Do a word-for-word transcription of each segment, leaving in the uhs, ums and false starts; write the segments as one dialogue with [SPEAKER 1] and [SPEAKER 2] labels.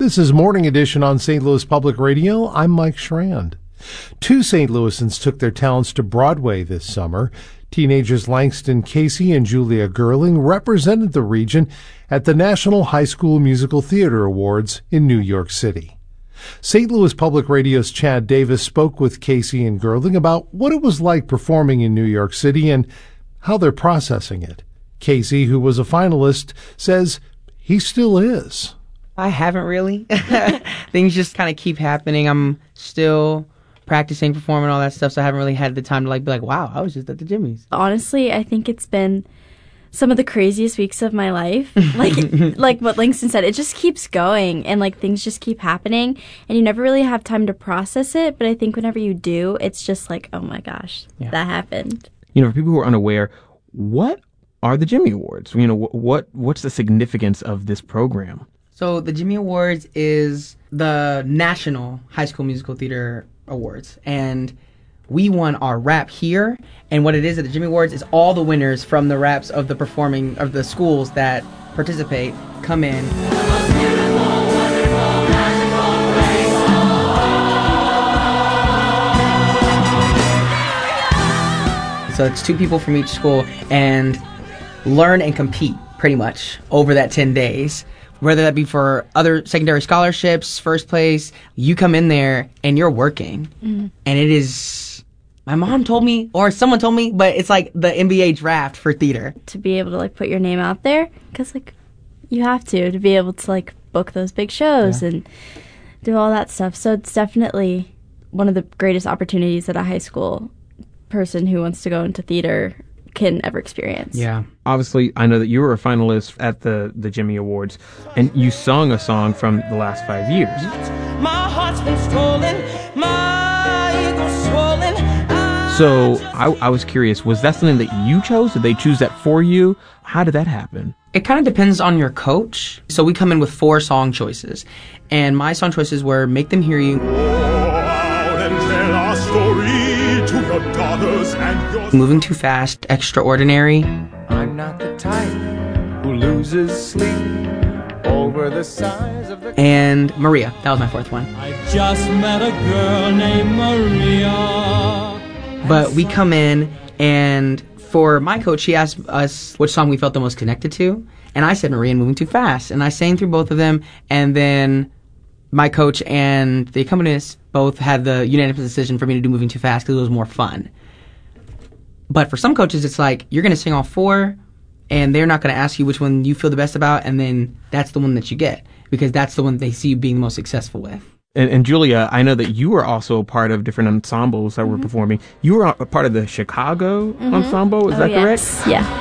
[SPEAKER 1] This is Morning Edition on Saint Louis Public Radio. I'm Mike Schrand. Two Saint Louisans took their talents to Broadway this summer. Teenagers Langston Casey and Julia Gerling represented the region at the National High School Musical Theater Awards in New York City. Saint Louis Public Radio's Chad Davis spoke with Casey and Gerling about what it was like performing in New York City and how they're processing it. Casey, who was a finalist, says he still is.
[SPEAKER 2] I haven't really. Things just kind of keep happening. I'm still practicing, performing, all that stuff, so I haven't really had the time to like be like, wow, I was just at the Jimmy's.
[SPEAKER 3] Honestly, I think it's been some of the craziest weeks of my life. Like like what Langston said, it just keeps going and like things just keep happening and you never really have time to process it, but I think whenever you do, it's just like, oh my gosh, yeah. that happened.
[SPEAKER 4] You know, for people who are unaware, what are the Jimmy Awards? You know, what what's the significance of this program?
[SPEAKER 2] So the Jimmy Awards is the National High School Musical Theater Awards, and we won our rap here. And what it is at the Jimmy Awards is all the winners from the raps of the performing of the schools that participate come in. So it's two people from each school and learn and compete pretty much over that ten days. Whether that be for other secondary scholarships, first place, you come in there and you're working. Mm-hmm. And it is, my mom told me, or someone told me, but it's like the N B A draft for theater.
[SPEAKER 3] To be able to like put your name out there, because like you have to, to be able to like book those big shows yeah. and do all that stuff. So it's definitely one of the greatest opportunities that a high school person who wants to go into theater can ever experience.
[SPEAKER 4] Yeah. Obviously, I know that you were a finalist at the, the Jimmy Awards, and you sung a song from the last five years.
[SPEAKER 5] My heart's been stolen, my ego's swollen.
[SPEAKER 4] So I, I was curious, was that something that you chose? Did they choose that for you? How did that happen?
[SPEAKER 2] It kind of depends on your coach. So we come in with four song choices, and my song choices were Make Them Hear You, Moving Too Fast, Extraordinary.
[SPEAKER 6] I'm not the type who loses sleep over the size of the...
[SPEAKER 2] And Maria. That was my fourth one.
[SPEAKER 5] I just met a girl named Maria.
[SPEAKER 2] But we come in, and for my coach, he asked us which song we felt the most connected to. And I said Maria and Moving Too Fast. And I sang through both of them, and then my coach and the accompanist both had the unanimous decision for me to do Moving Too Fast because it was more fun. But for some coaches, it's like, you're going to sing all four, and they're not going to ask you which one you feel the best about, and then that's the one that you get, because that's the one they see you being the most successful with.
[SPEAKER 4] And, and Julia, I know that you were also a part of different ensembles that mm-hmm. were performing. You were a part of the Chicago mm-hmm. ensemble, is
[SPEAKER 3] oh,
[SPEAKER 4] that
[SPEAKER 3] yes.
[SPEAKER 4] correct?
[SPEAKER 3] Yeah.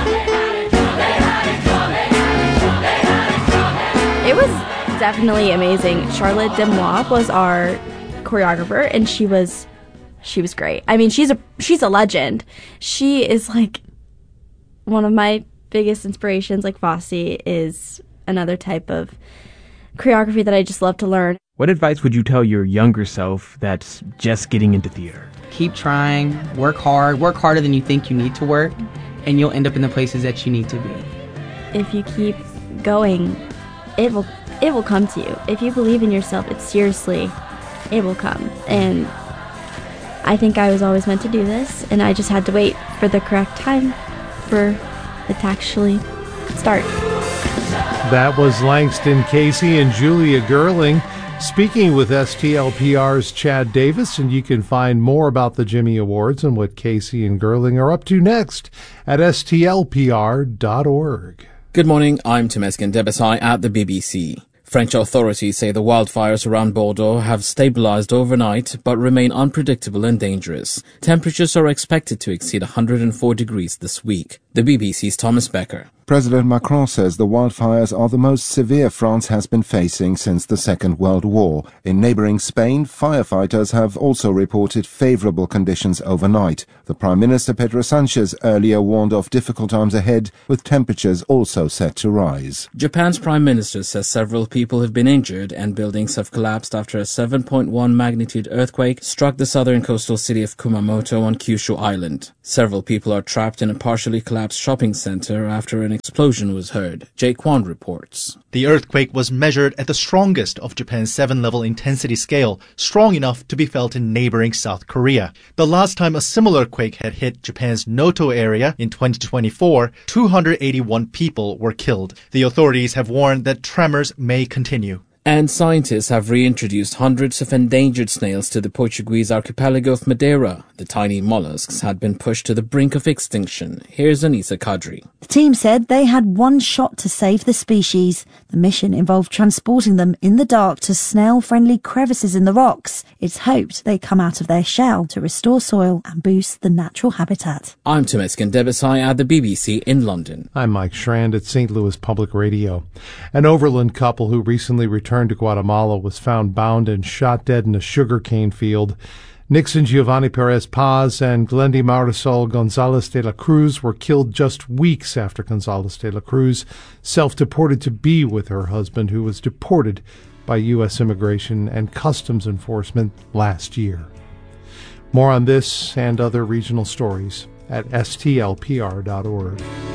[SPEAKER 3] It was definitely amazing. Charlotte Demois was our choreographer, and she was she was great. I mean, she's a she's a legend. She is like one of my biggest inspirations. Like Fosse is another type of choreography that I just love to learn.
[SPEAKER 4] What advice would you tell your younger self that's just getting into theater?
[SPEAKER 2] Keep trying, work hard, work harder than you think you need to work, and you'll end up in the places that you need to be.
[SPEAKER 3] If you keep going, it will it will come to you. If you believe in yourself, it seriously, it will come. And I think I was always meant to do this, and I just had to wait for the correct time for it to actually start.
[SPEAKER 1] That was Langston Casey and Julia Gerling speaking with S T L P R's Chad Davis, and you can find more about the Jimmy Awards and what Casey and Gerling are up to next at S T L P R dot org.
[SPEAKER 7] Good morning, I'm Temesgen Debesai at the B B C. French authorities say the wildfires around Bordeaux have stabilized overnight but remain unpredictable and dangerous. Temperatures are expected to exceed one hundred four degrees this week. The B B C's Thomas Becker.
[SPEAKER 8] President Macron says the wildfires are the most severe France has been facing since the Second World War. In neighboring Spain, firefighters have also reported favorable conditions overnight. The Prime Minister Pedro Sanchez earlier warned of difficult times ahead, with temperatures also set to rise.
[SPEAKER 7] Japan's Prime Minister says several people have been injured and buildings have collapsed after a seven point one magnitude earthquake struck the southern coastal city of Kumamoto on Kyushu Island. Several people are trapped in a partially collapsed shopping center after an explosion was heard. Jake Kwan reports.
[SPEAKER 9] The earthquake was measured at the strongest of Japan's seven-level intensity scale, strong enough to be felt in neighboring South Korea. The last time a similar quake had hit Japan's Noto area in twenty twenty-four, two hundred eighty-one people were killed. The authorities have warned that tremors may continue.
[SPEAKER 7] And scientists have reintroduced hundreds of endangered snails to the Portuguese archipelago of Madeira. The tiny mollusks had been pushed to the brink of extinction. Here's Anissa Kadri.
[SPEAKER 10] The team said they had one shot to save the species. The mission involved transporting them in the dark to snail-friendly crevices in the rocks. It's hoped they come out of their shell to restore soil and boost the natural habitat.
[SPEAKER 7] I'm Temesgen Debesai at the B B C in London.
[SPEAKER 1] I'm Mike Schrand at Saint Louis Public Radio. An Overland couple who recently returned to Guatemala was found bound and shot dead in a sugarcane field. Nixon Giovanni Perez Paz and Glendy Marisol Gonzalez de la Cruz were killed just weeks after Gonzalez de la Cruz self-deported to be with her husband, who was deported by U S Immigration and Customs Enforcement last year. More on this and other regional stories at S T L P R dot org.